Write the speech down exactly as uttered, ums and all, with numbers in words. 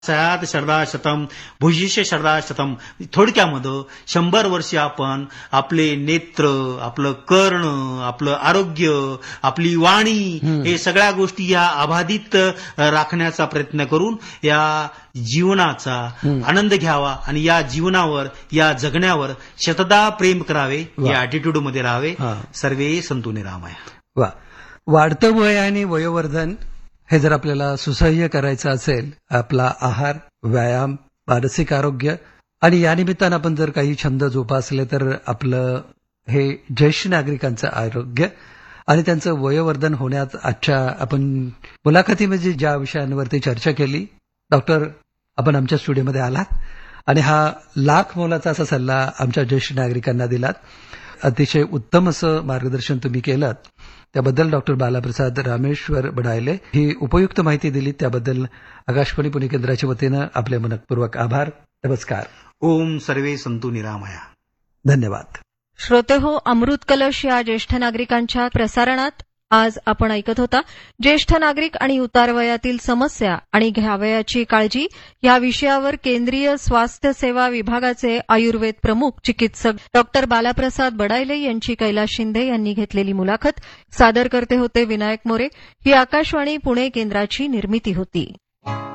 सयात शरदा शतम भुजिष्य शरदा शतम. थोडक्यामध्ये शंभर वर्षे आपण आपले नेत्र, आपलं कर्ण, आपलं आरोग्य, आपली वाणी हे सगळ्या गोष्टी या अबाधित राखण्याचा प्रयत्न करून या जीवनाचा आनंद घ्यावा आणि या जीवनावर, या जगण्यावर शतदा प्रेम करावे, या अॅटिट्यूड मध्ये राहावे. सर्वे संतू निरामया. वा. वाढतं वय आणि वयोवर्धन हे जर आपल्याला सुसह्य करायचं असेल, आपला आहार, व्यायाम, मानसिक आरोग्य आणि या निमित्तानं आपण जर काही छंद जोपासले तर आपलं हे ज्येष्ठ नागरिकांचं आरोग्य आणि त्यांचं वयोवर्धन होण्यात आजच्या आपण मुलाखतीमध्ये ज्या विषयांवरती चर्चा केली, डॉक्टर आपण आमच्या स्टुडिओमध्ये आलात आणि हा लाख मोलाचा असा सल्ला आमच्या ज्येष्ठ नागरिकांना दिलात. अतिशय उत्तम असं मार्गदर्शन तुम्ही केलं. त्याबद्दल डॉक्टर बालाप्रसाद रामेश्वर बडायले ही उपयुक्त माहिती दिली, त्याबद्दल आकाशवाणी पुणे केंद्राच्या वतीनं आपले मनपूर्वक आभार. नमस्कार. ओम सर्वे संतू निरामया. धन्यवाद. श्रोते हो, अमृत कलश या ज्येष्ठ नागरिकांच्या प्रसारणात आज आपण ऐकत होता ज्येष्ठ नागरिक आणि उतारवयातील समस्या आणि घ्यावयाची काळजी या विषयावर केंद्रीय स्वास्थ्य सेवा विभागाचे आयुर्वेद प्रमुख चिकित्सक डॉक्टर बालाप्रसाद बडायले यांची कैलास शिंदे यांनी घेतलेली मुलाखत. सादर करते होते विनायक मोरे. ही आकाशवाणी पुणे केंद्राची निर्मिती होती.